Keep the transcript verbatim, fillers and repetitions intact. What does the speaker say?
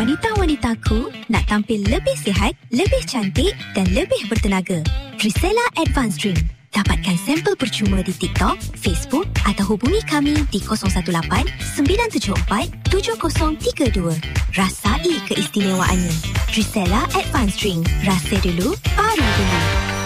Wanita-wanitaku nak tampil lebih sihat, lebih cantik dan lebih bertenaga. Trisella Advanced Drink. Dapatkan sampel percuma di TikTok, Facebook atau hubungi kami di kosong satu lapan sembilan tujuh empat tujuh kosong tiga dua. Rasai keistimewaannya. Trisella Advanced Drink. Rasa dulu, baru dulu.